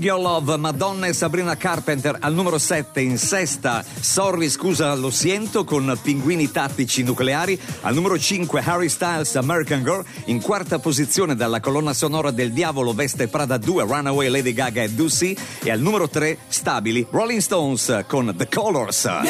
Beg Your Love, Madonna e Sabrina Carpenter al numero 7. In sesta, Sorry scusa lo siento con Pinguini tattici nucleari. Al numero 5, Harry Styles, American Girl. In quarta posizione, dalla colonna sonora del Diavolo veste Prada 2, Runaway, Lady Gaga e Ducey. E al numero 3, stabili, Rolling Stones con The Colors.